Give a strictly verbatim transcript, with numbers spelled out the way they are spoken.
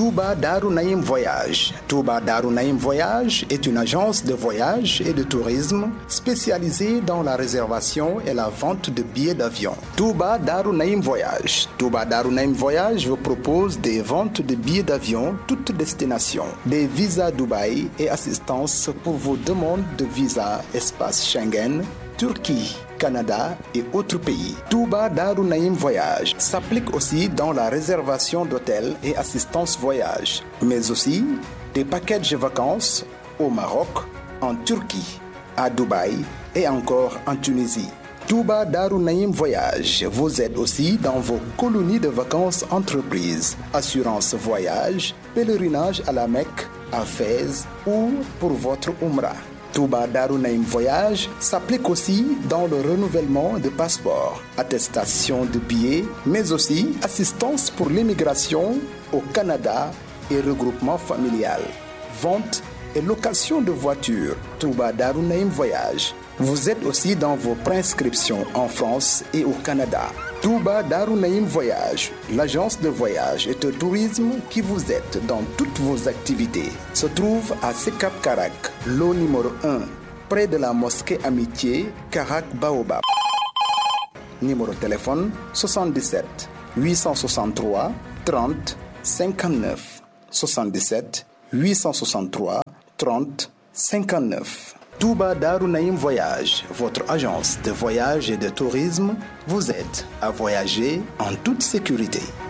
Touba Darou Naïm Voyage. Touba Darou Naïm Voyage est une agence de voyage et de tourisme spécialisée dans la réservation et la vente de billets d'avion. Touba Darou Naïm Voyage. Touba Darou Naïm Voyage vous propose des ventes de billets d'avion toutes destinations, des visas Dubaï et assistance pour vos demandes de visa espace Schengen, Turquie, Canada et autres pays. Touba Darou Naïm Voyage s'applique aussi dans la réservation d'hôtels et assistance voyage, mais aussi des packages de vacances au Maroc, en Turquie, à Dubaï et encore en Tunisie. Touba Darou Naïm Voyage vous aide aussi dans vos colonies de vacances entreprises, assurance voyage, pèlerinage à la Mecque, à Fès ou pour votre Umrah. Touba Darou Naïm Voyage s'applique aussi dans le renouvellement de passeports, attestation de billets, mais aussi assistance pour l'immigration au Canada et regroupement familial, vente et location de voitures. Touba Darou Naïm Voyage vous aide aussi dans vos prescriptions en France et au Canada. Touba Darou Naïm Voyage, l'agence de voyage et de tourisme qui vous aide dans toutes vos activités, se trouve à Sekap Karak, lot numéro un, près de la mosquée Amitié, Karak Baobab. Numéro de téléphone soixante-dix-sept huit cent soixante-trois trente cinquante-neuf. soixante-dix-sept huit cent soixante-trois trente cinquante-neuf. Touba Darou Naïm Voyage, votre agence de voyage et de tourisme, vous aide à voyager en toute sécurité.